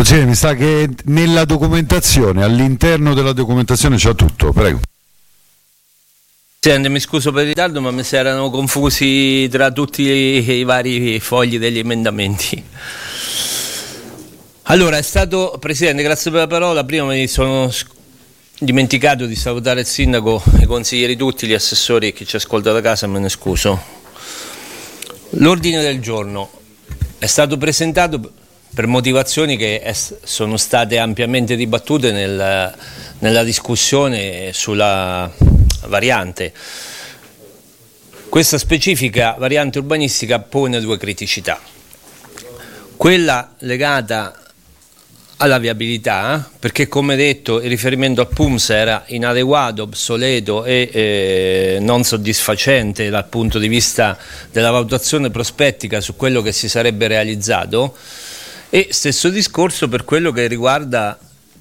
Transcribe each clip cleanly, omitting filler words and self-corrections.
Consigliere, mi sa che nella documentazione, all'interno della documentazione c'è tutto, prego. Presidente, mi scuso per il ritardo, ma mi si erano confusi tra tutti i vari fogli degli emendamenti. Allora, Presidente, grazie per la parola. Prima mi sono dimenticato di salutare il sindaco, i consiglieri tutti, gli assessori e chi ci ascolta da casa, me ne scuso. L'ordine del giorno è stato presentato per motivazioni che sono state ampiamente dibattute nella discussione sulla variante. Questa specifica variante urbanistica pone due criticità. Quella legata alla viabilità, perché come detto il riferimento al PUMS era inadeguato, obsoleto e non soddisfacente dal punto di vista della valutazione prospettica su quello che si sarebbe realizzato, e stesso discorso per quello che riguarda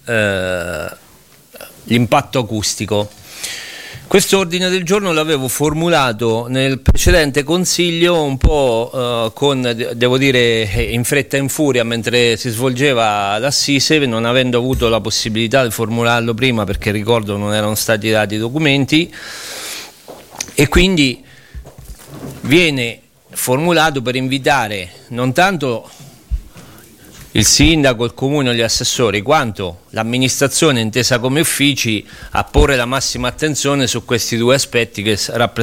l'impatto acustico. Questo ordine del giorno l'avevo formulato nel precedente consiglio un po' devo dire, in fretta e in furia mentre si svolgeva l'assise, non avendo avuto la possibilità di formularlo prima perché ricordo non erano stati dati i documenti, e quindi viene formulato per invitare non tanto il sindaco, il comune o gli assessori, quanto l'amministrazione intesa come uffici a porre la massima attenzione su questi due aspetti che rappresentano